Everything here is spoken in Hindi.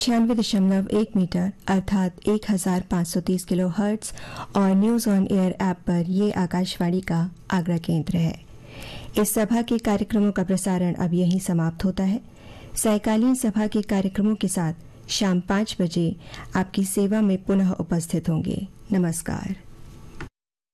96.1 मीटर अर्थात 1530 किलो हर्ट्ज और न्यूज ऑन एयर ऐप पर ये आकाशवाणी का आगरा केंद्र है। इस सभा के कार्यक्रमों का प्रसारण अब यहीं समाप्त होता है। सायकालीन सभा के कार्यक्रमों के साथ शाम 5 बजे आपकी सेवा में पुनः उपस्थित होंगे। नमस्कार।